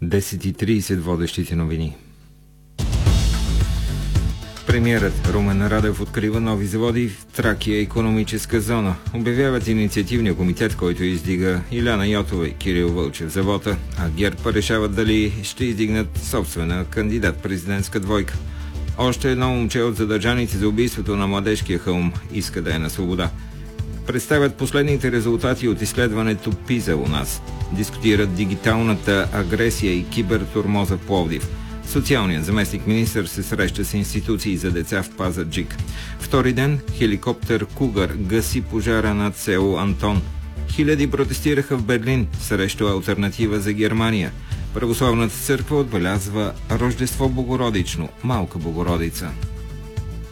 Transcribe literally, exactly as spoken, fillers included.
десет и тридесет водещите новини. Премиерът Румен Радев открива нови заводи в Тракия икономическа зона. Обявяват инициативния комитет, който издига Иляна Йотова и Кирил Вълчев завода, а ГЕРБ решават дали ще издигнат собствена кандидат-президентска двойка. Още едно момче от задържаните за убийството на Младежкия хълм иска да е на свобода. Представят последните резултати от изследването ПИЗА у нас. Дискутират дигиталната агресия и кибертурмоза в Пловдив. Социалният заместник-министър се среща с институции за деца в Пазарджик. Втори ден хеликоптер Кугър гаси пожара над село Антон. Хиляди протестираха в Берлин срещу алтернатива за Германия. Православната църква отбелязва Рождество Богородично, Малка Богородица.